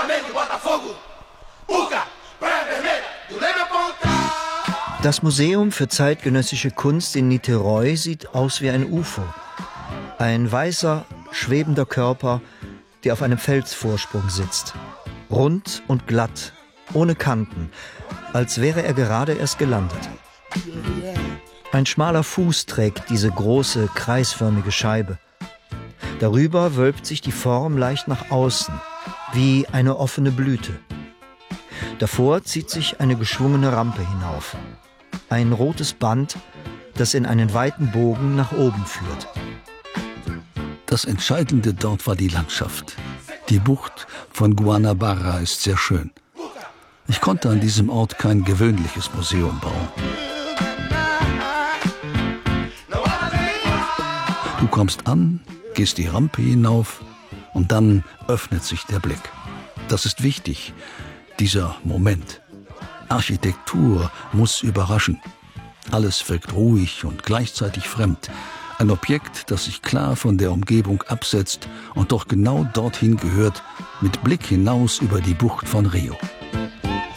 Das Museum für zeitgenössische Kunst in Niterói sieht aus wie ein UFO. Ein weißer, schwebender Körper, der auf einem Felsvorsprung sitzt. Rund und glatt, ohne Kanten, als wäre er gerade erst gelandet. Ein schmaler Fuß trägt diese große, kreisförmige Scheibe. Darüber wölbt sich die Form leicht nach außen, wie eine offene Blüte. Davor zieht sich eine geschwungene Rampe hinauf. Ein rotes Band, das in einen weiten Bogen nach oben führt. Das Entscheidende dort war die Landschaft. Die Bucht von Guanabara ist sehr schön. Ich konnte an diesem Ort kein gewöhnliches Museum bauen. Du kommst an, gehst die Rampe hinauf und dann öffnet sich der Blick. Das ist wichtig, dieser Moment. Architektur muss überraschen. Alles wirkt ruhig und gleichzeitig fremd. Ein Objekt, das sich klar von der Umgebung absetzt und doch genau dorthin gehört, mit Blick hinaus über die Bucht von Rio.